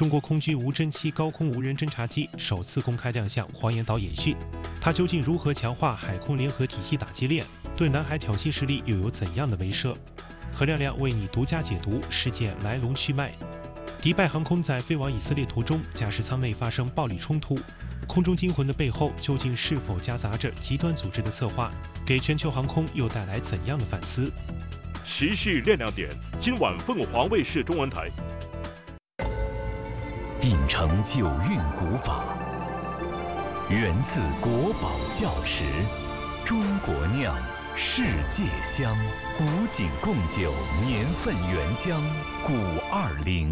中国空军无侦7高空无人侦察机首次公开亮相黄岩岛演训，它究竟如何强化海空联合体系打击链？对南海挑衅势力又有怎样的威慑？何亮亮为你独家解读事件来龙去脉。迪拜航空在飞往以色列途中，驾驶舱内发生暴力冲突，空中惊魂的背后究竟是否夹杂着极端组织的策划？给全球航空又带来怎样的反思？ 时事亮亮点，今晚凤凰卫视中文台。 秉承九韵古法，源自国宝窖池，中国酿，世界香，古井贡酒年份原浆，古20。